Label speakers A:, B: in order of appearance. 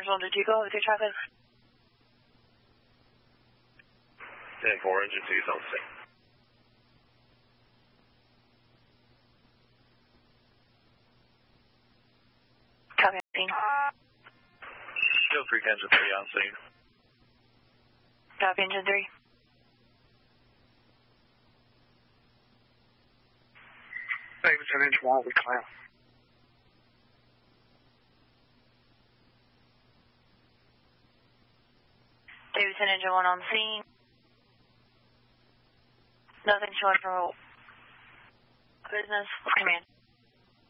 A: Marshall, did you go with your traffic?
B: 10-4, engine 2's on scene.
A: Copy, on scene.
B: Still 3, engine 3 on scene.
A: Copy, engine 3.
C: Davidson, engine 1, we clear.
A: Davidson, engine 1 on scene. Nothing showing for business. What's command?